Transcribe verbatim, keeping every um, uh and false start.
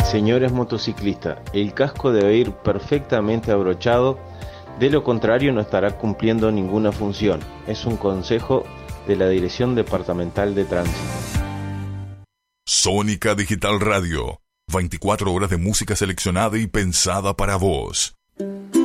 Señores motociclistas, el casco debe ir perfectamente abrochado, de lo contrario no estará cumpliendo ninguna función. Es un consejo de la Dirección Departamental de Tránsito. Sónica Digital Radio, veinticuatro horas de música seleccionada y pensada para vos.